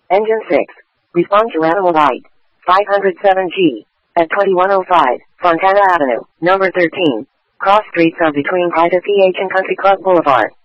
Engine 6. Respond to animal bite. 507G. At 2105, Fontana Avenue, number 13. Cross streets of between Private PH and Country Club Boulevard.